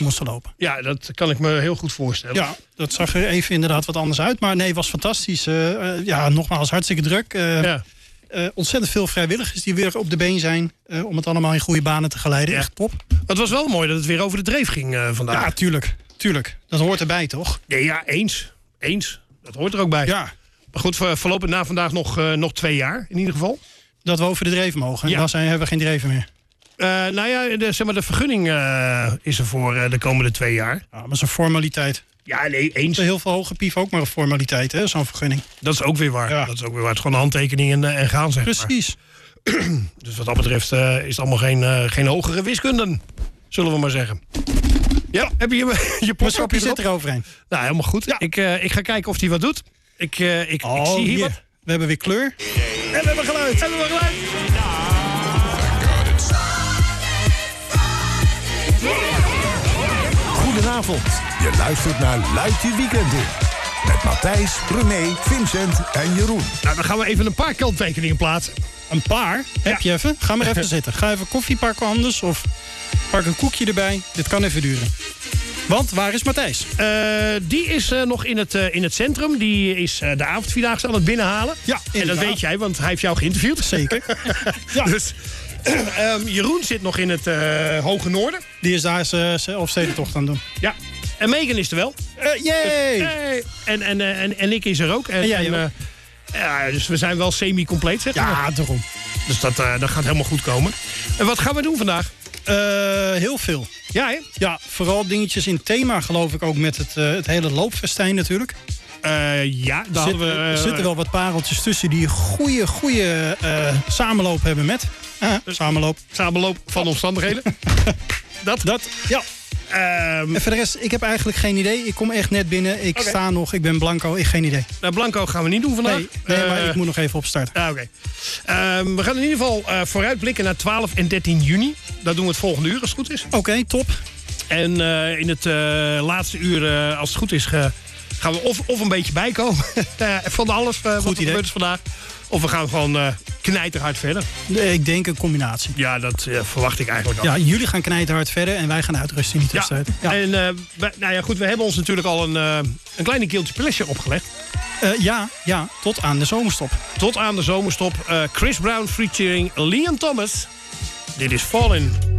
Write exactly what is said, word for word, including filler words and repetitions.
moesten lopen. Ja, dat kan ik me heel goed voorstellen. Ja, dat zag er even inderdaad wat anders uit. Maar nee, het was fantastisch. Uh, uh, ja, nogmaals, hartstikke druk. Uh, ja. uh, ontzettend veel vrijwilligers die weer op de been zijn. Uh, om het allemaal in goede banen te geleiden. Ja. Echt top. Het was wel mooi dat het weer over de dreef ging uh, vandaag. Ja, tuurlijk. Tuurlijk. Dat hoort erbij, toch? Ja, ja eens. Eens. Dat hoort er ook bij. Ja. Maar goed, voorlopig na vandaag nog, uh, nog twee jaar in ieder geval. Dat we over de dreef mogen. Ja. En dan zijn, hebben we geen dreven meer. Uh, nou ja, de, zeg maar, de vergunning uh, is er voor uh, de komende twee jaar. Ja, maar dat is een formaliteit. Ja, nee, eens. Heel veel hoge pief ook maar een formaliteit, hè, zo'n vergunning. Dat is ook weer waar. Ja. Dat is ook weer waar. Het is gewoon een handtekening en, uh, en gaan, zeg Precies. maar. Dus wat dat betreft uh, is het allemaal geen, uh, geen hogere wiskunde, zullen we maar zeggen. Ja, heb je je, je postschapje zit er overheen. Nou, helemaal goed. Ja. Ik, uh, ik ga kijken of hij wat doet. Ik, uh, ik, oh, ik zie hier yeah. wat. We hebben weer kleur. En we hebben geluid. En we hebben geluid. Goedenavond. Je luistert naar Luid je Weekend in. Met Matthijs, René, Vincent en Jeroen. Nou, dan gaan we even een paar kanttekeningen plaatsen. Een paar? Ja. Heb je even? Ga maar even zitten. Ga even koffie pakken anders of pak een koekje erbij. Dit kan even duren. Want waar is Matthijs? Uh, die is uh, nog in het, uh, in het centrum. Die is uh, de avondvierdaagse aan het binnenhalen. Ja, en dat weet jij, want hij heeft jou geïnterviewd. Zeker. Ja. Dus um, Jeroen zit nog in het uh, Hoge Noorden. Die is daar zijn uh, Elfstedentocht aan het doen. Ja. En Megan is er wel. Uh, yay! Dus, hey. en, en, uh, en, en ik is er ook. En, en jij en, uh, ook. Ja, dus we zijn wel semi-compleet, zeg maar. Ja, daarom. Dus dat, uh, dat gaat helemaal goed komen. En wat gaan we doen vandaag? Uh, heel veel. Ja, hè? Ja, vooral dingetjes in thema, geloof ik ook, met het, uh, het hele loopfestijn natuurlijk. Uh, ja, daar Zit, we, uh, er zitten wel wat pareltjes tussen die goede, goede uh, samenloop hebben met. Uh, samenloop. Samenloop van omstandigheden. dat? Dat, ja. Um, en voor de rest, ik heb eigenlijk geen idee. Ik kom echt net binnen. Ik okay. sta nog. Ik ben blanco. Ik geen idee. Nou, blanco gaan we niet doen vandaag. Nee, nee uh, maar ik moet nog even opstarten. Ah, Oké. Okay. Um, we gaan in ieder geval uh, vooruitblikken naar twaalf en dertien juni. Dat doen we het volgende uur, als het goed is. Oké, okay, top. En uh, in het uh, laatste uur, uh, als het goed is, uh, gaan we of, of een beetje bijkomen. van alles uh, wat er gebeurd is vandaag. Of we gaan gewoon uh, knijterhard verder. Nee, ik denk een combinatie. Ja, dat uh, verwacht ik eigenlijk al. Ja, jullie gaan knijterhard verder en wij gaan uitrusten in die tussentijd. Ja. Ja. En uh, we, nou ja, goed, we hebben ons natuurlijk al een, uh, een kleine guilty pleasure opgelegd. Uh, ja, ja, tot aan de zomerstop. Tot aan de zomerstop. Uh, Chris Brown featuring Leon Thomas. Dit is Fallin'.